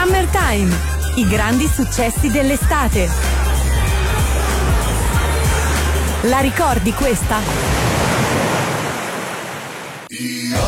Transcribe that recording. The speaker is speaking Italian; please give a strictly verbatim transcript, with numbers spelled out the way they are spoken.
Summertime, i grandi successi dell'estate. La ricordi questa? Io